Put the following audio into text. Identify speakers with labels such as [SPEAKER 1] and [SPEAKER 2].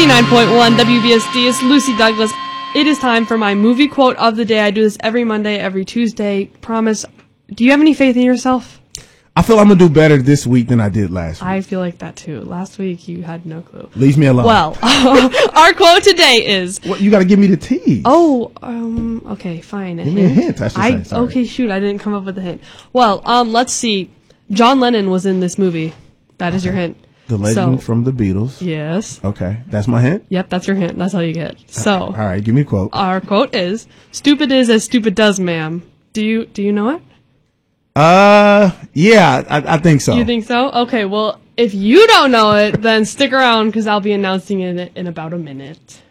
[SPEAKER 1] 89.1 WBSD. It's Lucy Douglas. It is time for my movie quote of the day. I do this every Monday, every Tuesday. Promise. Do you have any faith in yourself?
[SPEAKER 2] I feel I'm going to do better this week than I did last week.
[SPEAKER 1] I feel like that too. Last week you had no clue.
[SPEAKER 2] Leave me alone.
[SPEAKER 1] Well, our quote today is...
[SPEAKER 2] What, you got to give me the tease.
[SPEAKER 1] Oh, okay, fine.
[SPEAKER 2] Give me a hint, I should say. Sorry.
[SPEAKER 1] Okay, shoot, I didn't come up with a hint. Well, let's see. John Lennon was in this movie. That is your hint.
[SPEAKER 2] The legend from the Beatles.
[SPEAKER 1] Yes.
[SPEAKER 2] Okay, that's my hint?
[SPEAKER 1] Yep, that's your hint. That's all you get. So...
[SPEAKER 2] All right, give me a quote.
[SPEAKER 1] Our quote is, "Stupid is as stupid does, ma'am." Do you know it?
[SPEAKER 2] Yeah, I think so.
[SPEAKER 1] You think so? Okay, well, if you don't know it, then stick around because I'll be announcing it in about a minute.